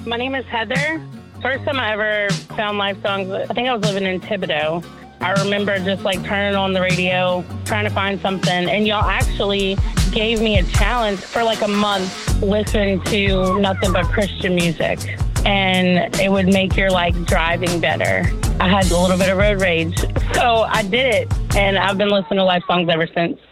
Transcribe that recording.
My name is Heather. First time I ever found live songs, I think I was living in Thibodaux. I remember just like turning on the radio, trying to find something, and y'all actually gave me a challenge for like a month, listening to nothing but Christian music, and it would make your like driving better. I had a little bit of road rage, so I did it, and I've been listening to live songs ever since.